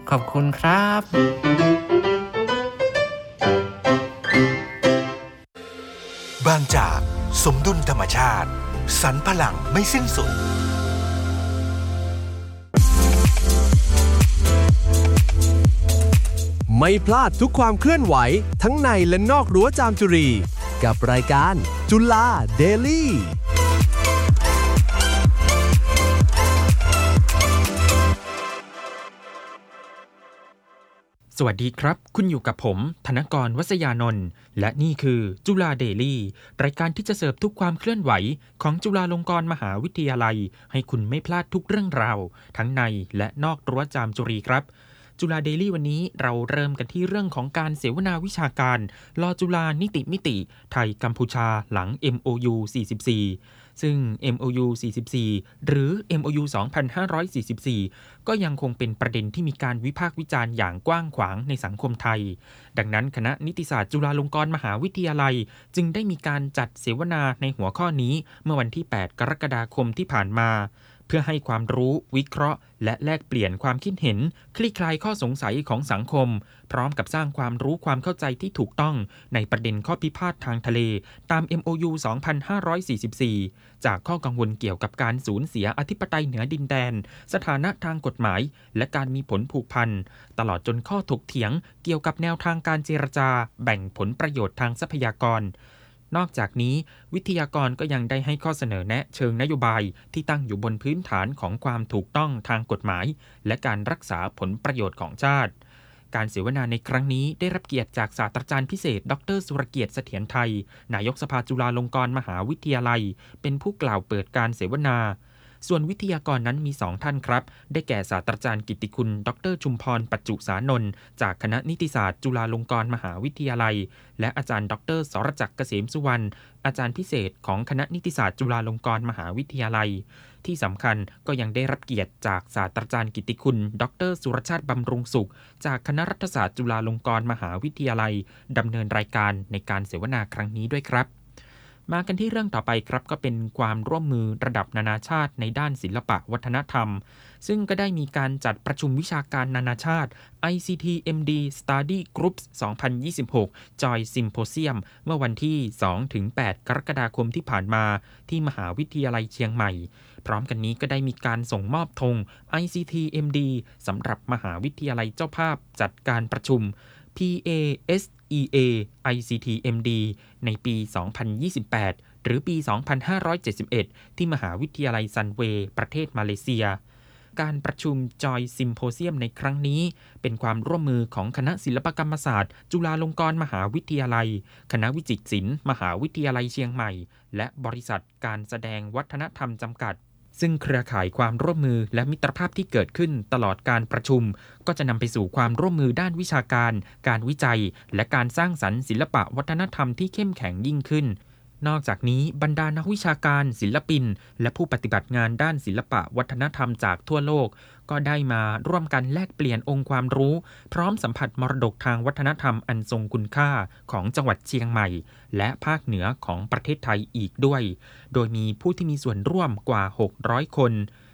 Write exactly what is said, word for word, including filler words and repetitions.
ขอบคุณครับบางจากสมดุลธรรมชาติสรรพลังไม่สิ้นสุดไม่พลาดทุกความเคลื่อนไหวทั้งในและนอกรั้วจามจุรีกับรายการจุฬาเดลี่สวัสดีครับคุณอยู่กับผมธนกรวัษยานนท์และนี่คือจุฬาเดลี่รายการที่จะเสิร์ฟทุกความเคลื่อนไหวของจุฬาลงกรณ์มหาวิทยาลัยให้คุณไม่พลาดทุกเรื่องราวทั้งในและนอกรั้วจามจุรีครับจุฬาเดลี่วันนี้เราเริ่มกันที่เรื่องของการเสวนาวิชาการลอจุฬานิติมิติไทยกัมพูชาหลัง เอ็ม โอ ยู สี่สิบสี่ซึ่ง เอ็ม โอ ยู สี่สิบสี่ หรือ เอ็ม โอ ยู สองพันห้าร้อยสี่สิบสี่ ก็ยังคงเป็นประเด็นที่มีการวิพากษ์วิจารณ์อย่างกว้างขวางในสังคมไทยดังนั้นคณะนิติศาสตร์จุฬาลงกรณ์มหาวิทยาลัยจึงได้มีการจัดเสวนาในหัวข้อนี้เมื่อวันที่แปดกรกฎาคมที่ผ่านมาเพื่อให้ความรู้วิเคราะห์และแลกเปลี่ยนความคิดเห็นคลี่คลายข้อสงสัยของสังคมพร้อมกับสร้างความรู้ความเข้าใจที่ถูกต้องในประเด็นข้อพิพาททางทะเลตาม เอ็ม โอ ยู สองพันห้าร้อยสี่สิบสี่ จากข้อกังวลเกี่ยวกับการสูญเสียอธิปไตยเหนือดินแดนสถานะทางกฎหมายและการมีผลผูกพันตลอดจนข้อถกเถียงเกี่ยวกับแนวทางการเจรจาแบ่งผลประโยชน์ทางทรัพยากรนอกจากนี้วิทยากรก็ยังได้ให้ข้อเสนอแนะเชิงนโยบายที่ตั้งอยู่บนพื้นฐานของความถูกต้องทางกฎหมายและการรักษาผลประโยชน์ของชาติการเสวนาในครั้งนี้ได้รับเกียรติจากศาสตราจารย์พิเศษดรสุรเกียรติเสถียรไทยนายกสภาจุฬาลงกรณ์มหาวิทยาลัยเป็นผู้กล่าวเปิดการเสวนาส่วนวิทยากรนั้นมีสองท่านครับได้แก่ศาสตราจารย์กิตติคุณดรชุมพรปัจจุสานนท์จากคณะนิติศาสตร์จุฬาลงกรณ์มหาวิทยาลัยและอาจารย์ดรสรจักรเกษมสุวรรณอาจารย์พิเศษของคณะนิติศาสตร์จุฬาลงกรณ์มหาวิทยาลัยที่สำคัญก็ยังได้รับเกียรติจากศาสตราจารย์กิตติคุณดรสุรชาติบำรุงสุขจากคณะรัฐศาสตร์จุฬาลงกรณ์มหาวิทยาลัยดำเนินรายการในการเสวนาครั้งนี้ด้วยครับมากันที่เรื่องต่อไปครับก็เป็นความร่วมมือระดับนานาชาติในด้านศิลปะวัฒนธรรมซึ่งก็ได้มีการจัดประชุมวิชาการนานาชาติ ไอ ซี ที เอ็ม ดี Study Groups สองพันยี่สิบหก Joy Symposium เมื่อวันที่ สองถึงแปด กรกฎาคมที่ผ่านมาที่มหาวิทยาลัยเชียงใหม่พร้อมกันนี้ก็ได้มีการส่งมอบธง ไอ ซี ที เอ็ม ดี สำหรับมหาวิทยาลัยเจ้าภาพจัดการประชุม พี เอ เอส อี เอ ไอ ซี ที เอ็ม ดี ในปี สองพันยี่สิบแปด หรือปี สองพันห้าร้อยเจ็ดสิบเอ็ด ที่มหาวิทยาลัยซันเวย์ประเทศมาเลเซียการประชุม Joy Symposium ในครั้งนี้เป็นความร่วมมือของคณะศิลปกรรมศาสตร์จุฬาลงกรณ์มหาวิทยาลัยคณะวิจิตรศิลป์มหาวิทยาลัยเชียงใหม่และบริษัทการแสดงวัฒนธรรมจำกัดซึ่งเครือข่ายความร่วมมือและมิตรภาพที่เกิดขึ้นตลอดการประชุมก็จะนำไปสู่ความร่วมมือด้านวิชาการการวิจัยและการสร้างสรรค์ศิลปะวัฒนธรรมที่เข้มแข็งยิ่งขึ้นนอกจากนี้บรรดานักวิชาการศิลปินและผู้ปฏิบัติงานด้านศิลปะวัฒนธรรมจากทั่วโลกก็ได้มาร่วมกันแลกเปลี่ยนองค์ความรู้พร้อมสัมผัสมรดกทางวัฒนธรรมอันทรงคุณค่าของจังหวัดเชียงใหม่และภาคเหนือของประเทศไทยอีกด้วยโดยมีผู้ที่มีส่วนร่วมกว่าหกร้อยคน